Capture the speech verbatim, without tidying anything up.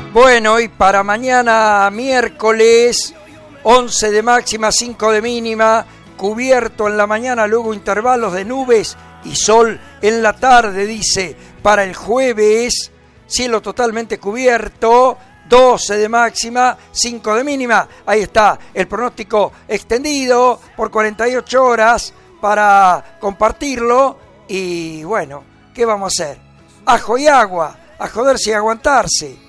Bueno, y para mañana miércoles, once de máxima, cinco de mínima, cubierto en la mañana, luego intervalos de nubes y sol en la tarde, dice. Para el jueves, cielo totalmente cubierto, doce de máxima, cinco de mínima. Ahí está el pronóstico extendido por cuarenta y ocho horas para compartirlo. Y bueno, ¿qué vamos a hacer? Ajo y agua, a joderse y aguantarse.